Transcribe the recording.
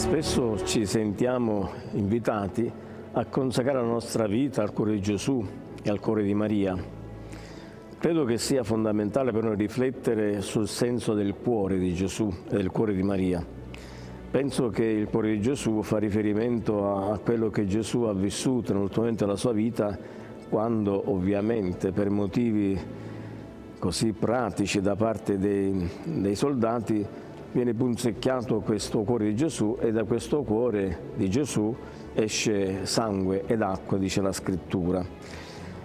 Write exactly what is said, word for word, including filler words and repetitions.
Spesso ci sentiamo invitati a consacrare la nostra vita al cuore di Gesù e al cuore di Maria. Credo che sia fondamentale per noi riflettere sul senso del cuore di Gesù e del cuore di Maria. Penso che il cuore di Gesù fa riferimento a quello che Gesù ha vissuto nell'ultimo momento della sua vita, quando ovviamente per motivi così pratici da parte dei, dei soldati viene punzecchiato questo cuore di Gesù e da questo cuore di Gesù esce sangue ed acqua, dice la Scrittura.